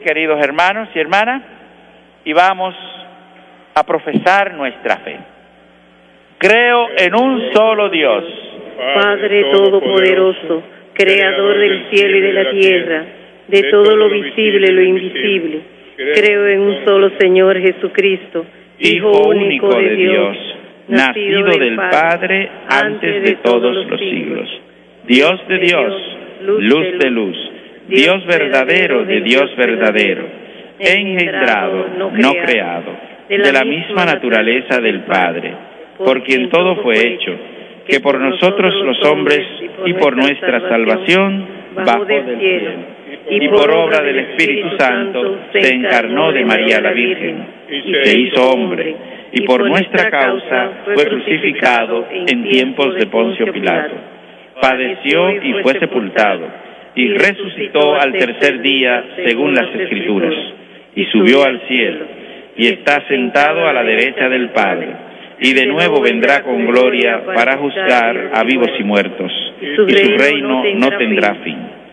queridos hermanos y hermanas, y vamos a profesar nuestra fe. Creo en un solo Dios, Padre Todopoderoso, Creador del cielo y de la tierra, de todo lo visible y lo invisible. Creo en un solo Señor Jesucristo, Hijo único de Dios, nacido del Padre antes de todos los siglos, Dios de Dios, luz de luz, Dios verdadero de Dios verdadero, engendrado, no creado, de la misma naturaleza del Padre, por quien todo fue hecho, que por nosotros los hombres y por nuestra salvación bajó del cielo, y por obra del Espíritu Santo se encarnó de María la Virgen, y se hizo hombre, y por nuestra causa fue crucificado en tiempos de Poncio Pilato. Padeció y fue sepultado, y resucitó al tercer día según las Escrituras, y subió al cielo, y está sentado a la derecha del Padre, y de nuevo vendrá con gloria para juzgar a vivos y muertos, y su reino no tendrá fin.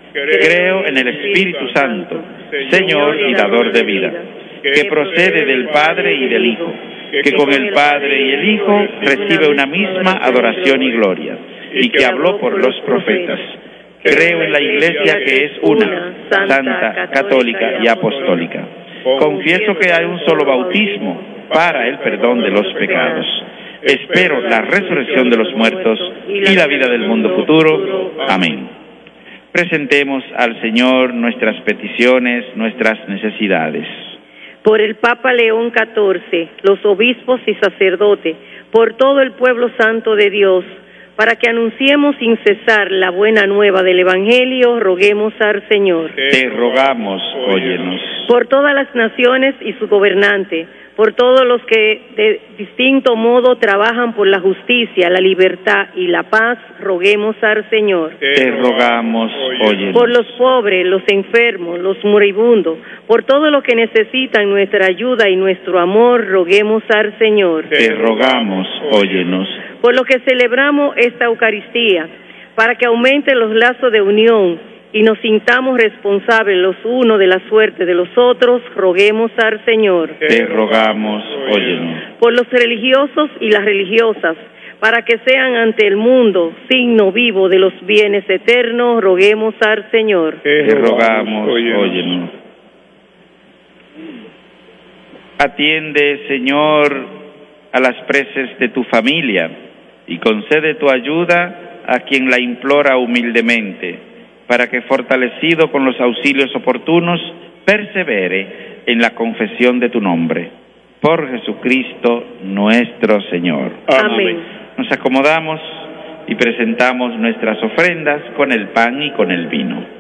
Creo en el Espíritu Santo, Señor y dador de vida, que procede del Padre y del Hijo, que con el Padre y el Hijo recibe una misma adoración y gloria, y que habló por los profetas. Creo en la Iglesia que es una, santa, católica y apostólica. Confieso que hay un solo bautismo para el perdón de los pecados. Espero la resurrección de los muertos y la vida del mundo futuro. Amén. Presentemos al Señor nuestras peticiones, nuestras necesidades. Por el Papa León XIV, los obispos y sacerdotes, por todo el pueblo santo de Dios, para que anunciemos sin cesar la buena nueva del Evangelio, roguemos al Señor. Te rogamos, óyenos. Por todas las naciones y sus gobernantes, por todos los que de distinto modo trabajan por la justicia, la libertad y la paz, roguemos al Señor. Te rogamos, óyenos. Por los pobres, los enfermos, los moribundos, por todo lo que necesitan nuestra ayuda y nuestro amor, roguemos al Señor. Te rogamos, óyenos. Por lo que celebramos esta Eucaristía, para que aumenten los lazos de unión y nos sintamos responsables los unos de la suerte de los otros, roguemos al Señor. Te rogamos, óyenos. Por los religiosos y las religiosas, para que sean ante el mundo signo vivo de los bienes eternos, roguemos al Señor. Te rogamos, óyenos. Atiende, Señor, a las preces de tu familia y concede tu ayuda a quien la implora humildemente, para que, fortalecido con los auxilios oportunos, persevere en la confesión de tu nombre. Por Jesucristo nuestro Señor. Amén. Nos acomodamos y presentamos nuestras ofrendas con el pan y con el vino.